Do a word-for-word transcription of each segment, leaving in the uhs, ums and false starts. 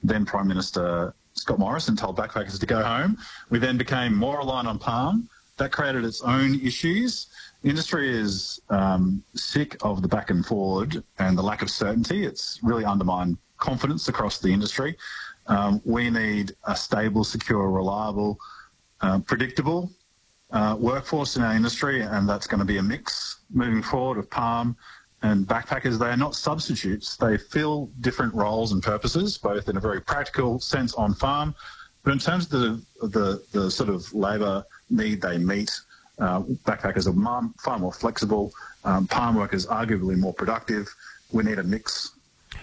then Prime Minister Scott Morrison told backpackers to go home. We then became more reliant on palm. That created its own issues. The industry is um, sick of the back and forward and the lack of certainty. It's really undermined confidence across the industry. Um, we need a stable, secure, reliable, uh, predictable uh, workforce in our industry, and that's going to be a mix moving forward of palm and backpackers. They are not substitutes. They fill different roles and purposes, both in a very practical sense on farm, but in terms of the, the, the sort of labour need they meet, uh, backpackers are far more flexible, um, palm workers arguably more productive. We need a mix.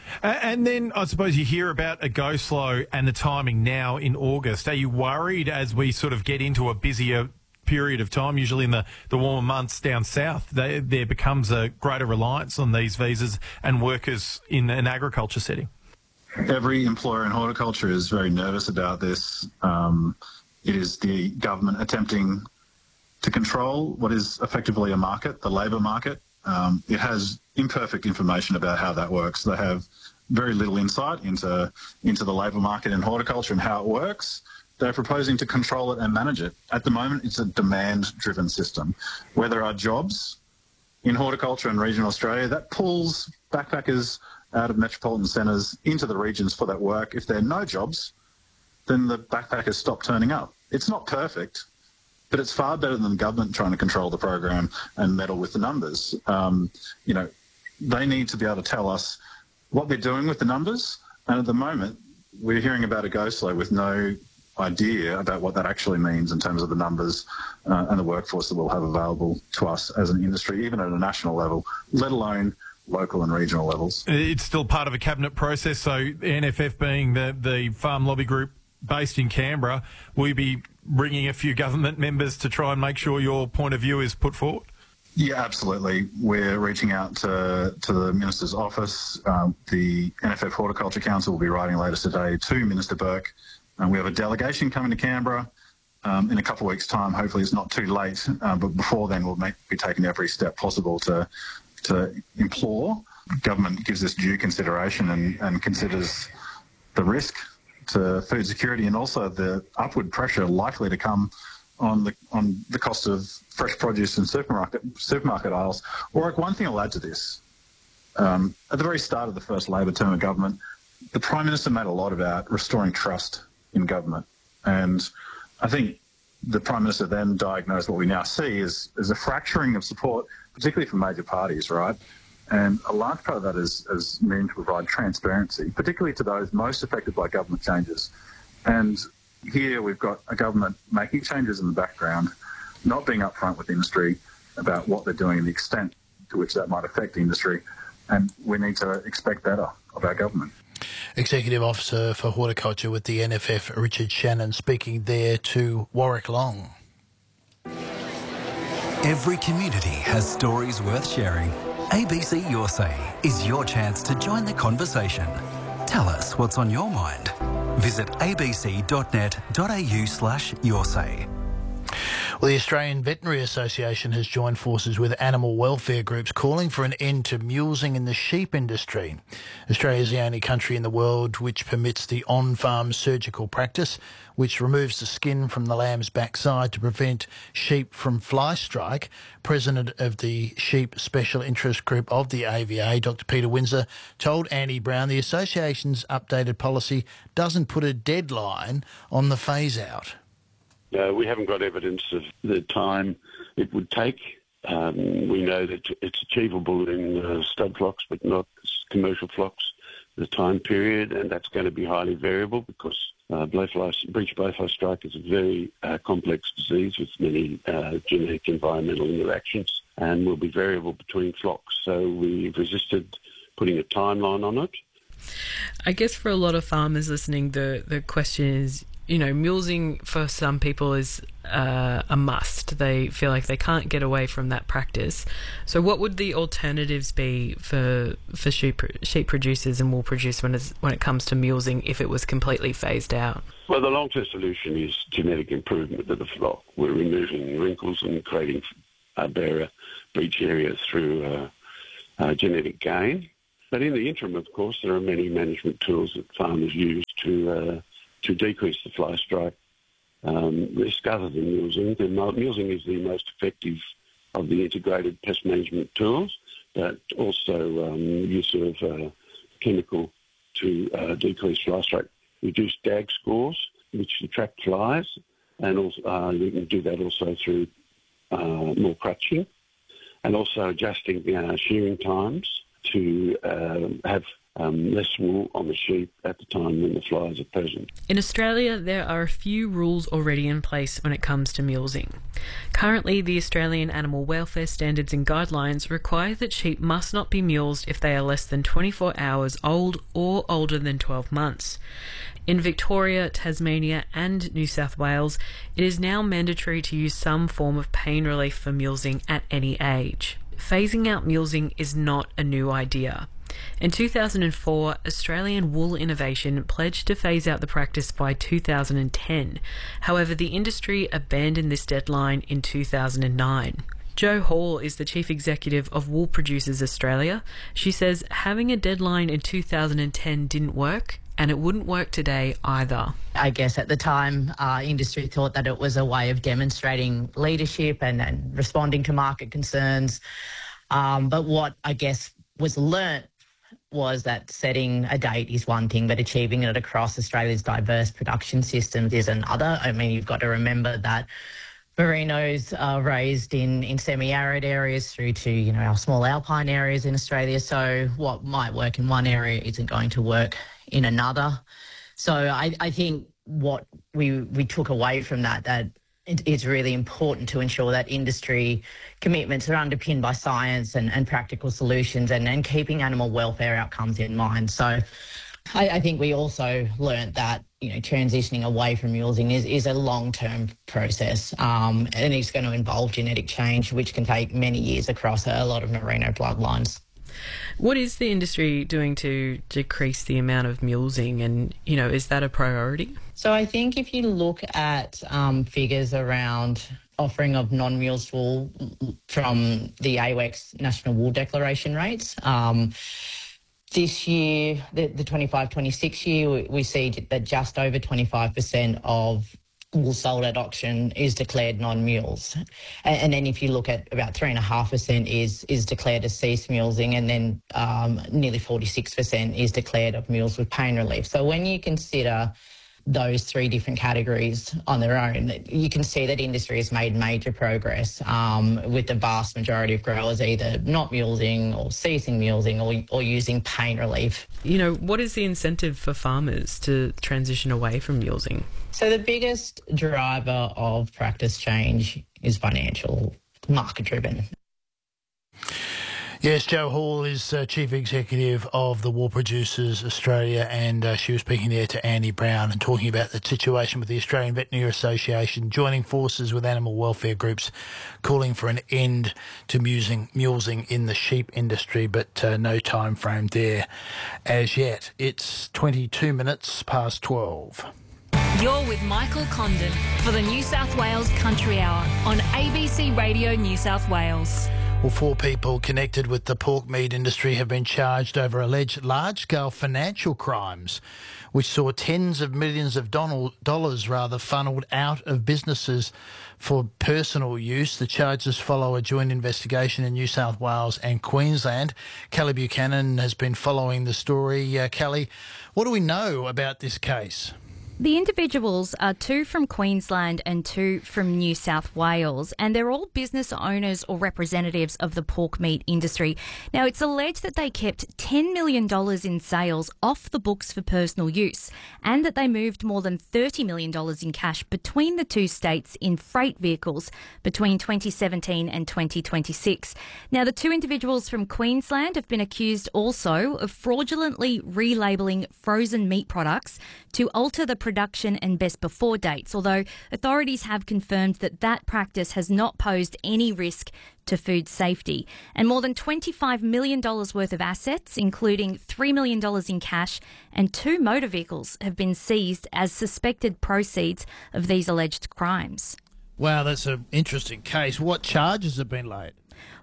And then I suppose you hear about a go slow and the timing now in August. Are you worried as we sort of get into a busier period of time, usually in the, the warmer months down south, they, there becomes a greater reliance on these visas and workers in an agriculture setting? Every employer in horticulture is very nervous about this. Um, it is the government attempting to control what is effectively a market, the labour market. Um, it has imperfect information about how that works. They have very little insight into, into the labour market in horticulture and how it works. They're proposing to control it and manage it. At the moment, it's a demand-driven system. Where there are jobs in horticulture and regional Australia, that pulls backpackers out of metropolitan centres into the regions for that work. If there are no jobs, then the backpackers stop turning up. It's not perfect, but it's far better than the government trying to control the program and meddle with the numbers. Um, you know, they need to be able to tell us what they're doing with the numbers. And at the moment, we're hearing about a go slow with no idea about what that actually means in terms of the numbers uh, and the workforce that we'll have available to us as an industry, even at a national level, let alone local and regional levels. It's still part of a cabinet process, so N F F being the, the farm lobby group based in Canberra, will you be bringing a few government members to try and make sure your point of view is put forward? Yeah, absolutely. We're reaching out to, to the Minister's office. Um, the N F F Horticulture Council will be writing later today to Minister Burke. Um, we have a delegation coming to Canberra um, in a couple of weeks' time. Hopefully it's not too late, uh, but before then we'll make, be taking every step possible to to implore government gives this due consideration and, and considers the risk to food security and also the upward pressure likely to come on the on the cost of fresh produce in supermarket supermarket aisles. Or one thing I'll add to this, um, at the very start of the first Labor term of government, the Prime Minister made a lot about restoring trust in government. And I think the Prime Minister then diagnosed what we now see is, is a fracturing of support, particularly from major parties, right? And a large part of that is, is meant to provide transparency, particularly to those most affected by government changes. And here we've got a government making changes in the background, not being upfront with the industry about what they're doing and the extent to which that might affect the industry. And we need to expect better of our government. Executive Officer for Horticulture with the N F F, Richard Shannon, speaking there to Warwick Long. Every community has stories worth sharing. A B C Your Say is your chance to join the conversation. Tell us what's on your mind. Visit abc.net.au slash your say. Well, the Australian Veterinary Association has joined forces with animal welfare groups calling for an end to mulesing in the sheep industry. Australia is the only country in the world which permits the on-farm surgical practice, which removes the skin from the lamb's backside to prevent sheep from fly strike. President of the Sheep Special Interest Group of the A V A, Doctor Peter Windsor, told Andy Brown the association's updated policy doesn't put a deadline on the phase-out. Uh, we haven't got evidence of the time it would take. Um, we know that it's achievable in uh, stud flocks, but not commercial flocks, the time period, and that's going to be highly variable because uh, blowfly, breech blowfly strike is a very uh, complex disease with many uh, genetic environmental interactions and will be variable between flocks. So we've resisted putting a timeline on it. I guess for a lot of farmers listening, the, the question is, you know, mulesing for some people is uh, a must. They feel like they can't get away from that practice. So what would the alternatives be for for sheep, sheep producers and wool producers when, it's, when it comes to mulesing if it was completely phased out? Well, the long-term solution is genetic improvement of the flock. We're removing wrinkles and creating uh, bearer breech areas through uh, uh, genetic gain. But in the interim, of course, there are many management tools that farmers use to uh, to decrease the fly strike um, risk other than mulesing. The mulesing is the most effective of the integrated pest management tools, but also um, use of uh, chemical to uh, decrease fly strike. Reduce D A G scores, which attract flies, and also uh, we can do that also through uh, more crutching, and also adjusting uh, shearing times to uh, have um, less wool on the sheep at the time when the flies are present. In Australia, there are a few rules already in place when it comes to mulesing. Currently, the Australian Animal Welfare Standards and Guidelines require that sheep must not be mulesed if they are less than twenty-four hours old or older than twelve months. In Victoria, Tasmania and New South Wales, it is now mandatory to use some form of pain relief for mulesing at any age. Phasing out mulesing is not a new idea. In two thousand four, Australian Wool Innovation pledged to phase out the practice by two thousand ten. However, the industry abandoned this deadline in two thousand nine. Jo Hall is the Chief Executive of Wool Producers Australia. She says having a deadline in two thousand ten didn't work, and it wouldn't work today either. I guess at the time, uh, industry thought that it was a way of demonstrating leadership and, and responding to market concerns. Um, but what I guess was learnt was that setting a date is one thing, but achieving it across Australia's diverse production systems is another. I mean, you've got to remember that merinos are raised in, in semi-arid areas through to, you know, our small alpine areas in Australia. So what might work in one area isn't going to work in another. So I, I think what we we took away from that, that it, it's really important to ensure that industry commitments are underpinned by science and, and practical solutions and, and keeping animal welfare outcomes in mind. So I, I think we also learnt that, you know, transitioning away from mulesing is, is a long-term process, um, and it's going to involve genetic change, which can take many years across a lot of merino bloodlines. What is the industry doing to decrease the amount of mulesing, and, you know, is that a priority? So I think if you look at um, figures around offering of non-mulesed wool from the A W E X National Wool Declaration rates, um, this year, the, the twenty-five twenty-six year, we, we see that just over twenty-five percent of wool sold at auction is declared non-mules. And, and then if you look at about three point five percent is is declared as ceased mulesing, and then um, nearly forty-six percent is declared of mules with pain relief. So when you consider those three different categories on their own, you can see that industry has made major progress, um, with the vast majority of growers either not mulesing or ceasing mulesing or, or using pain relief. You know, what is the incentive for farmers to transition away from mulesing? So the biggest driver of practice change is financial, market-driven. Yes, Jo Hall is uh, Chief Executive of the Wool Producers Australia, and uh, she was speaking there to Andy Brown and talking about the situation with the Australian Veterinary Association joining forces with animal welfare groups, calling for an end to mulesing, mulesing in the sheep industry, but uh, no time frame there as yet. It's twenty-two minutes past twelve. You're with Michael Condon for the New South Wales Country Hour on A B C Radio New South Wales. Well, four people connected with the pork meat industry have been charged over alleged large-scale financial crimes, which saw tens of millions of dollars rather funneled out of businesses for personal use. The charges follow a joint investigation in New South Wales and Queensland. Kelly Buchanan has been following the story. Uh, Kelly, what do we know about this case? The individuals are two from Queensland and two from New South Wales, and they're all business owners or representatives of the pork meat industry. Now, it's alleged that they kept ten million dollars in sales off the books for personal use, and that they moved more than thirty million dollars in cash between the two states in freight vehicles between twenty seventeen and twenty twenty-six. Now, the two individuals from Queensland have been accused also of fraudulently relabelling frozen meat products to alter the production and best before dates, although authorities have confirmed that that practice has not posed any risk to food safety. And more than twenty-five million dollars worth of assets, including three million dollars in cash and two motor vehicles, have been seized as suspected proceeds of these alleged crimes. Wow, that's an interesting case. What charges have been laid?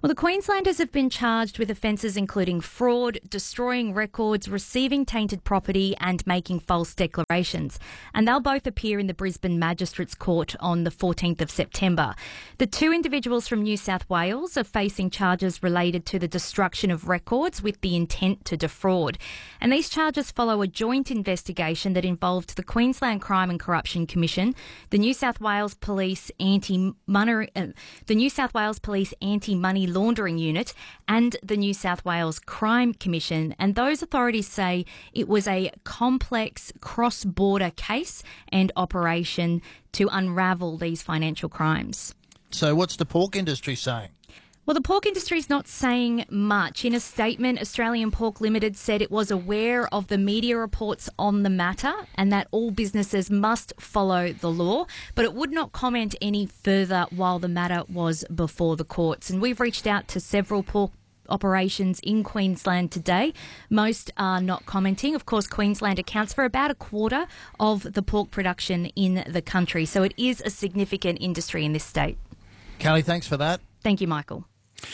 Well, the Queenslanders have been charged with offences including fraud, destroying records, receiving tainted property and making false declarations. And they'll both appear in the Brisbane Magistrates Court on the fourteenth of September. The two individuals from New South Wales are facing charges related to the destruction of records with the intent to defraud. And these charges follow a joint investigation that involved the Queensland Crime and Corruption Commission, the New South Wales Police Anti-Money, uh, the New South Wales Police Anti-Money Laundering Unit and the New South Wales Crime Commission. And those authorities say it was a complex cross-border case and operation to unravel these financial crimes. So what's the pork industry saying? Well, the pork industry is not saying much. In a statement, Australian Pork Limited said it was aware of the media reports on the matter and that all businesses must follow the law, but it would not comment any further while the matter was before the courts. And we've reached out to several pork operations in Queensland today. Most are not commenting. Of course, Queensland accounts for about a quarter of the pork production in the country, so it is a significant industry in this state. Callie, thanks for that. Thank you, Michael.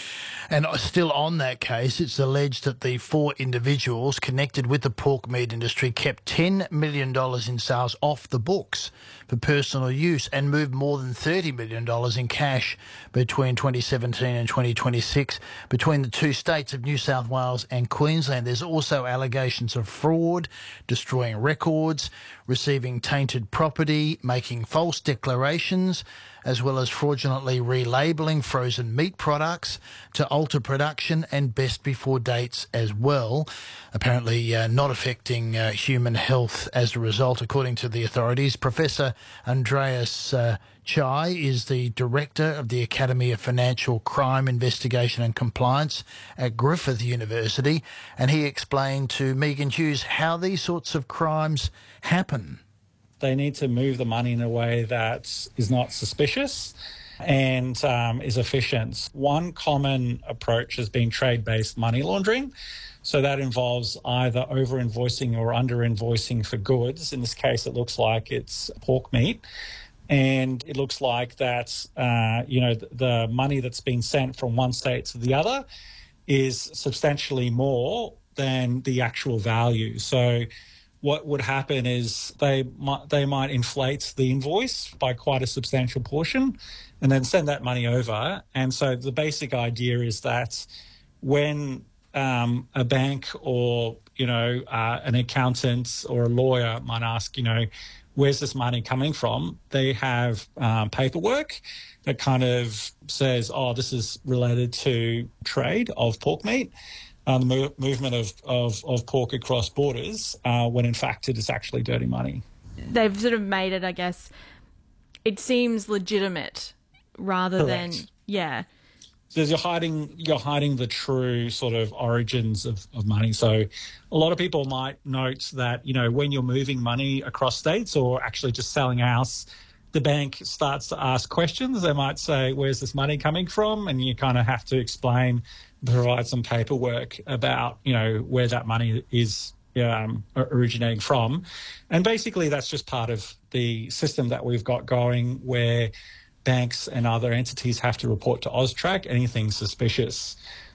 And still on that case, it's alleged that the four individuals connected with the pork meat industry kept ten million dollars in sales off the books for personal use and moved more than thirty million dollars in cash between twenty seventeen and twenty twenty-six between the two states of New South Wales and Queensland. There's also allegations of fraud, destroying records, receiving tainted property, making false declarations, as well as fraudulently relabelling frozen meat products to alter production and best before dates as well, apparently uh, not affecting uh, human health as a result, according to the authorities. Professor Andreas uh, Chai is the Director of the Academy of Financial Crime Investigation and Compliance at Griffith University, and he explained to Megan Hughes how these sorts of crimes happen. They need to move the money in a way that is not suspicious and um, is efficient. One common approach has been trade-based money laundering. So that involves either over-invoicing or under-invoicing for goods. In this case, it looks like it's pork meat. And it looks like that, uh, you know, the, the money that's been sent from one state to the other is substantially more than the actual value. So what would happen is they might, they might inflate the invoice by quite a substantial portion and then send that money over. And so the basic idea is that when um, a bank or, you know, uh, an accountant or a lawyer might ask, you know, where's this money coming from? They have um, paperwork that kind of says, oh, this is related to trade of pork meat. Uh, the mo- movement of, of, of pork across borders, uh, when in fact it is actually dirty money. They've sort of made it, I guess, it seems legitimate rather Correct. than, yeah. So you're hiding, you're hiding the true sort of origins of, of money. So a lot of people might note that, you know, when you're moving money across states or actually just selling a house, the bank starts to ask questions. They might say, where's this money coming from? And you kind of have to explain, provide some paperwork about, you know, where that money is um, originating from. And basically that's just part of the system that we've got going where banks and other entities have to report to AUSTRAC anything suspicious.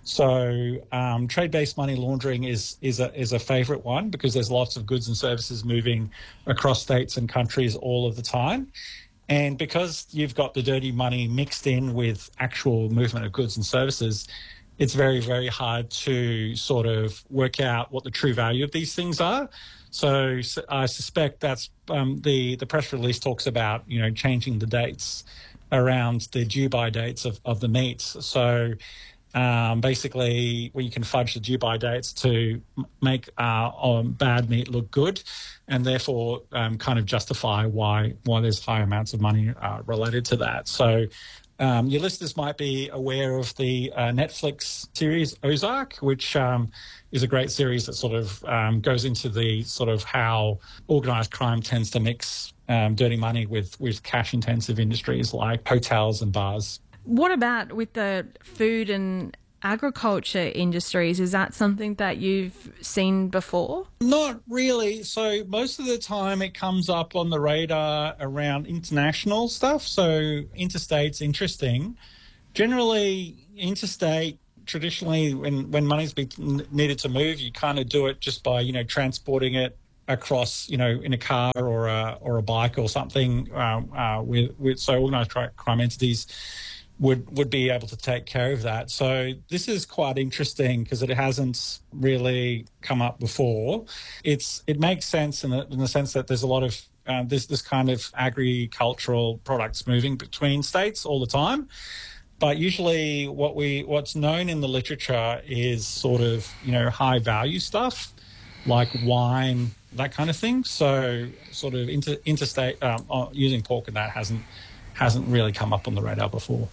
So um, trade-based money laundering is is a, is a favourite one because there's lots of goods and services moving across states and countries all of the time. And because you've got the dirty money mixed in with actual movement of goods and services, it's very, very hard to sort of work out what the true value of these things are. So I suspect that's um, the, the press release talks about, you know, changing the dates around the due-by dates of, of the meats. So um, basically we can fudge the due-by dates to make uh, um, bad meat look good and therefore um, kind of justify why, why there's high amounts of money uh, related to that. So Um, your listeners might be aware of the uh, Netflix series Ozark, which um, is a great series that sort of um, goes into the sort of how organised crime tends to mix um, dirty money with, with cash-intensive industries like hotels and bars. What about with the food and agriculture industries? Is that something that you've seen before? Not really. So most of the time it comes up on the radar around international stuff. So interstate's interesting Generally, interstate, traditionally, when, when money's been needed to move, you kind of do it just by, you know, transporting it across, you know, in a car or a, or a bike or something. Uh, uh, with, with so organised crime entities would would be able to take care of that. So this is quite interesting because it hasn't really come up before. It's it makes sense in the, in the sense that there's a lot of uh, this this kind of agricultural products moving between states all the time. But usually, what we what's known in the literature is sort of, you know, high value stuff like wine, that kind of thing. So sort of inter, interstate um, using pork and that hasn't hasn't really come up on the radar before.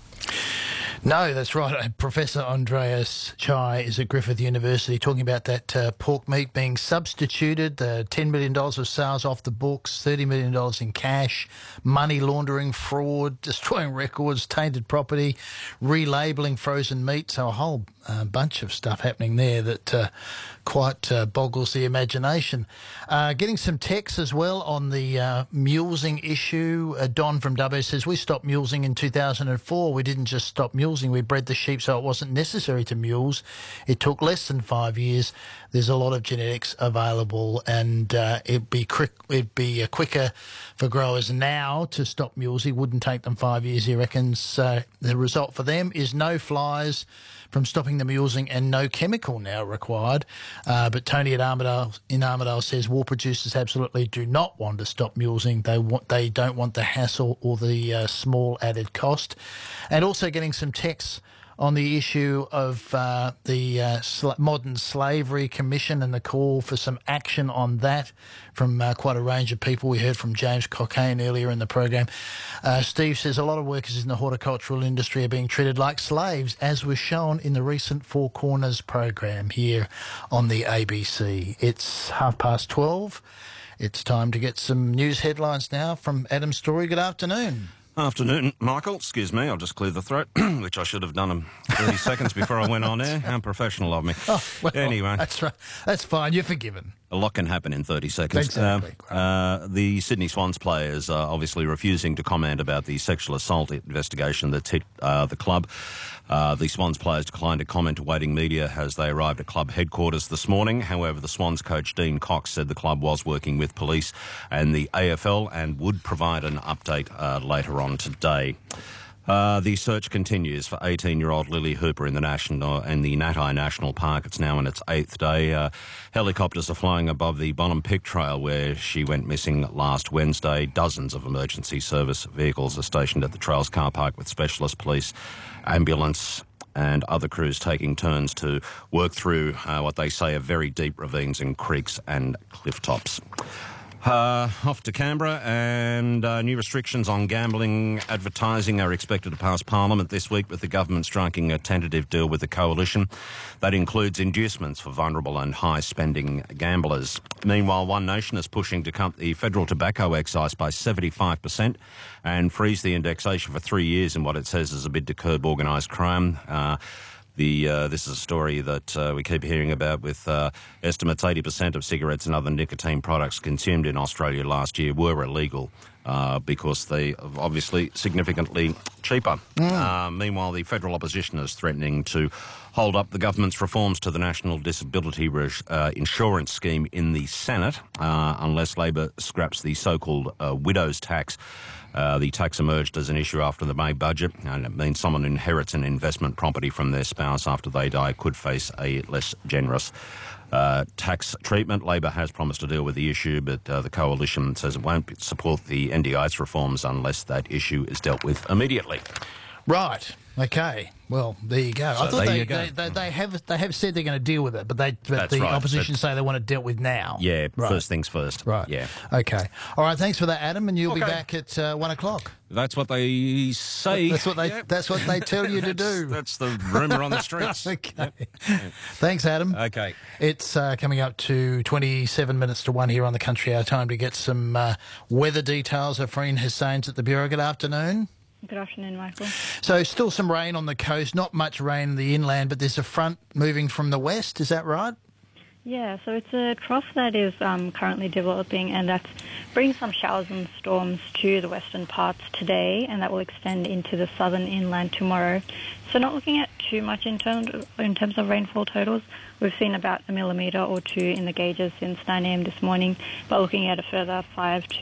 No, that's right. Professor Andreas Chai is at Griffith University talking about that uh, pork meat being substituted, uh, ten million dollars of sales off the books, thirty million dollars in cash, money laundering, fraud, destroying records, tainted property, relabelling frozen meat. So a whole uh, bunch of stuff happening there that uh, quite uh, boggles the imagination. Uh, getting some texts as well on the uh, mulesing issue. Uh, Don from Dubbo says, we stopped mulesing in two thousand four. We didn't just stop mulesing. We bred the sheep so it wasn't necessary to mule. It took less than five years. There's a lot of genetics available, and uh, it'd be quick, it'd be uh, quicker for growers now to stop mules. It wouldn't take them five years, he reckons. Uh, the result for them is no flies from stopping the mulesing and no chemical now required. Uh, but Tony at Armidale in Armidale says wool producers absolutely do not want to stop mulesing. They want, they don't want the hassle or the uh, small added cost. And also getting some texts on the issue of uh, the uh, sl- Modern Slavery Commission and the call for some action on that from uh, quite a range of people. We heard from James Cockayne earlier in the program. Uh, Steve says a lot of workers in the horticultural industry are being treated like slaves, as was shown in the recent Four Corners program here on the A B C. It's half past twelve. It's time to get some news headlines now from Adam Story. Good afternoon. Afternoon, Michael. Excuse me, I'll just clear the throat, which I should have done in thirty seconds before I went on air. How professional of me. Oh, well, anyway. That's right. That's fine. You're forgiven. A lot can happen in thirty seconds. Exactly. Uh, uh, the Sydney Swans players are obviously refusing to comment about the sexual assault investigation that's hit uh, the club. Uh, the Swans players declined to comment to waiting media as they arrived at club headquarters this morning. However, the Swans coach Dean Cox said the club was working with police and the A F L and would provide an update uh, later on today. Uh, the search continues for eighteen-year-old Lily Hooper in the national in the Natai National Park. It's now in its eighth day. Uh, helicopters are flying above the Bonham Pick Trail where she went missing last Wednesday. Dozens of emergency service vehicles are stationed at the trail's car park with specialist police, ambulance and other crews taking turns to work through uh, what they say are very deep ravines and creeks and cliff tops. Uh, off to Canberra, and uh, new restrictions on gambling advertising are expected to pass Parliament this week, with the government striking a tentative deal with the Coalition. That includes inducements for vulnerable and high-spending gamblers. Meanwhile, One Nation is pushing to cut the federal tobacco excise by seventy-five percent and freeze the indexation for three years in what it says is a bid to curb organised crime. Uh, The, uh, this is a story that uh, we keep hearing about, with uh, estimates eighty percent of cigarettes and other nicotine products consumed in Australia last year were illegal uh, because they are obviously significantly cheaper. Mm. Uh, meanwhile, the federal opposition is threatening to hold up the government's reforms to the National Disability Res- uh, Insurance Scheme in the Senate uh, unless Labor scraps the so-called uh, widow's tax. Uh, the tax emerged as an issue after the May budget, and it means someone who inherits an investment property from their spouse after they die could face a less generous uh, tax treatment. Labor has promised to deal with the issue, but uh, the Coalition says it won't support the N D I S reforms unless that issue is dealt with immediately. Right. Okay. Well, there you go. So I thought there they, you go. They, they, they have they have said they're going to deal with it, but they but That's the right. opposition But, say they want it dealt with now. Yeah, right. First things first. Right. Yeah. Okay. All right. Thanks for that, Adam, and you'll Okay. be back at uh, one o'clock. That's what they say. That's what they. Yep. That's what they tell you to do. That's the rumour on the streets. Okay. Thanks, Adam. Okay. It's uh, coming up to twenty-seven minutes to one here on the Country Hour. Time to get some uh, weather details. Afreen Hussain's at the Bureau. Good afternoon. Good afternoon, Michael. So still some rain on the coast, not much rain in the inland, but there's a front moving from the west, is that right? Yeah, so it's a trough that is um, currently developing, and that's bringing some showers and storms to the western parts today, and that will extend into the southern inland tomorrow. So not looking at too much in terms of, in terms of rainfall totals. We've seen about a millimetre or two in the gauges since nine a.m. this morning, but looking at a further five